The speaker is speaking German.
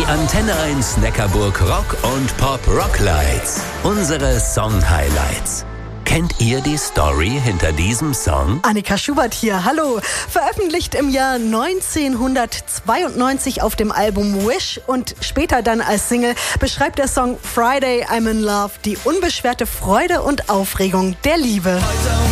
Antenne 1 Neckarburg Rock und Pop Rocklights. Unsere Song-Highlights. Kennt ihr die Story hinter diesem Song? Annika Schubert hier, hallo. Veröffentlicht im Jahr 1992 auf dem Album Wish und später dann als Single, beschreibt der Song Friday I'm in Love die unbeschwerte Freude und Aufregung der Liebe.